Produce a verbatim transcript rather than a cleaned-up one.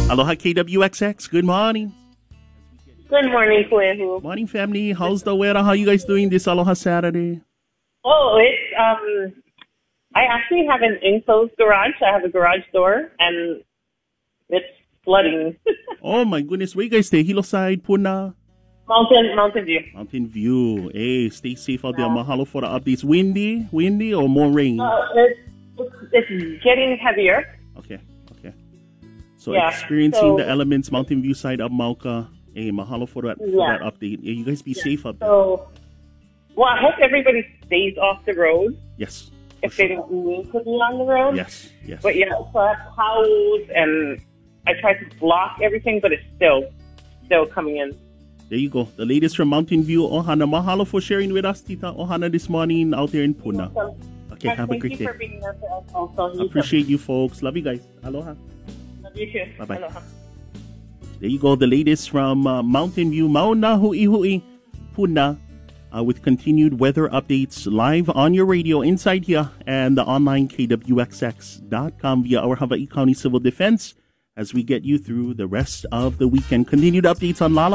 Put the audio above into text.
Aloha K W X X. Good morning. Good morning, Kuehu. Morning, family. How's the weather? How you guys doing this Aloha Saturday? Oh, it's, um, I actually have an enclosed garage. I have a garage door, and it's flooding. Oh, my goodness. Where you guys stay? Hillside, Puna? Mountain, Mountain View. Mountain View. Hey, stay safe out there. Mahalo for the updates. Windy? Windy or more rain? Uh, it's, it's getting heavier. Okay, okay. So Yeah, experiencing so- the elements, Mountain View side of Mauka. Hey, mahalo for that, for Yeah. that update. Hey, you guys be safe up there. So, well, I hope everybody stays off the road Yes. if for they sure. don't need to be on the road. Yes, yes. But yeah, so I have towels, and I try to block everything, but it's still, still coming in. There you go. The latest from Mountain View. Ohana, mahalo for sharing with us, Tita Ohana, this morning out there in Puna. So, Okay, and have a thank great you day. for being there for us also. You too. Appreciate you folks. Love you guys. Aloha. Love you too. Bye-bye. Aloha. There you go. The latest from uh, Mountain View, Mauna Hui Hui, Puna, uh, with continued weather updates live on your radio inside here and the online K W X X dot com via our Hawaii County Civil Defense as we get you through the rest of the weekend. Continued updates on Lala.